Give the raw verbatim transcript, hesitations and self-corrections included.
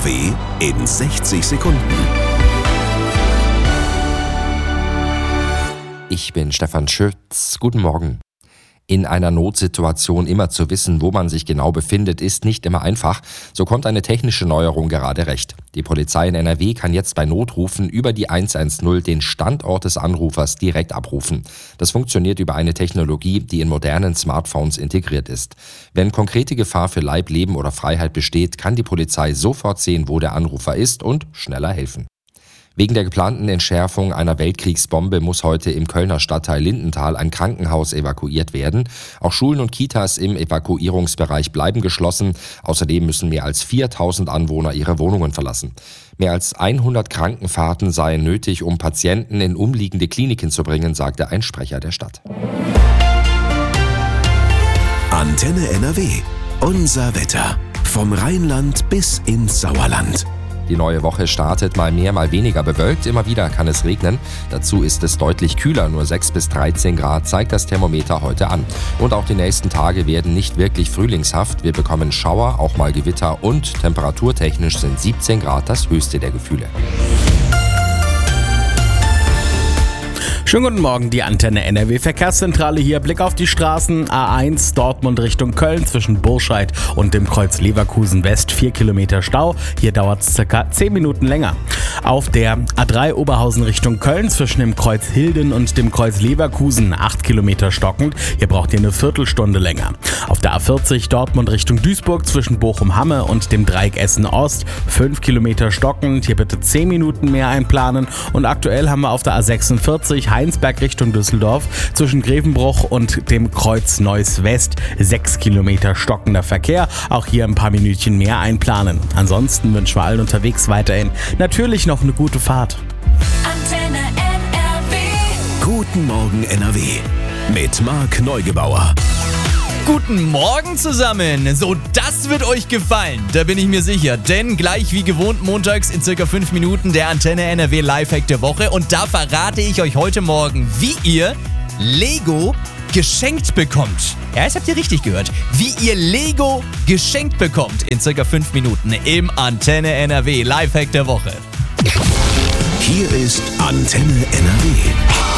W in sechzig Sekunden. Ich bin Stefan Schütz. Guten Morgen. In einer Notsituation immer zu wissen, wo man sich genau befindet, ist nicht immer einfach. So kommt eine technische Neuerung gerade recht. Die Polizei in N R W kann jetzt bei Notrufen über die eins eins null den Standort des Anrufers direkt abrufen. Das funktioniert über eine Technologie, die in modernen Smartphones integriert ist. Wenn konkrete Gefahr für Leib, Leben oder Freiheit besteht, kann die Polizei sofort sehen, wo der Anrufer ist und schneller helfen. Wegen der geplanten Entschärfung einer Weltkriegsbombe muss heute im Kölner Stadtteil Lindenthal ein Krankenhaus evakuiert werden. Auch Schulen und Kitas im Evakuierungsbereich bleiben geschlossen. Außerdem müssen mehr als viertausend Anwohner ihre Wohnungen verlassen. Mehr als hundert Krankenfahrten seien nötig, um Patienten in umliegende Kliniken zu bringen, sagte ein Sprecher der Stadt. Antenne N R W. Unser Wetter. Vom Rheinland bis ins Sauerland. Die neue Woche startet mal mehr, mal weniger bewölkt. Immer wieder kann es regnen. Dazu ist es deutlich kühler. Nur sechs bis dreizehn Grad zeigt das Thermometer heute an. Und auch die nächsten Tage werden nicht wirklich frühlingshaft. Wir bekommen Schauer, auch mal Gewitter und temperaturtechnisch sind siebzehn Grad das höchste der Gefühle. Schönen guten Morgen, die Antenne N R W Verkehrszentrale hier. Blick auf die Straßen. A eins Dortmund Richtung Köln zwischen Burscheid und dem Kreuz Leverkusen West. vier Kilometer Stau. Hier dauert es circa zehn Minuten länger. Auf der A drei Oberhausen Richtung Köln zwischen dem Kreuz Hilden und dem Kreuz Leverkusen acht Kilometer stockend. Hier braucht ihr eine Viertelstunde länger. Auf der A vierzig Dortmund Richtung Duisburg zwischen Bochum-Hamme und dem Dreieck Essen-Ost fünf Kilometer stockend. Hier bitte zehn Minuten mehr einplanen. Und aktuell haben wir auf der A sechsundvierzig Heinsberg Richtung Düsseldorf zwischen Grevenbruch und dem Kreuz Neuss West sechs Kilometer stockender Verkehr. Auch hier ein paar Minütchen mehr einplanen. Ansonsten wünschen wir allen unterwegs weiterhin natürlich noch eine gute Fahrt. Antenne N R W. Guten Morgen N R W. Mit Marc Neugebauer. Guten Morgen zusammen! So, das wird euch gefallen, da bin ich mir sicher. Denn gleich wie gewohnt montags in circa fünf Minuten der Antenne N R W Lifehack der Woche. Und da verrate ich euch heute Morgen, wie ihr Lego geschenkt bekommt. Ja, das habt ihr richtig gehört. Wie ihr Lego geschenkt bekommt in circa fünf Minuten im Antenne N R W Lifehack der Woche. Hier ist Antenne N R W.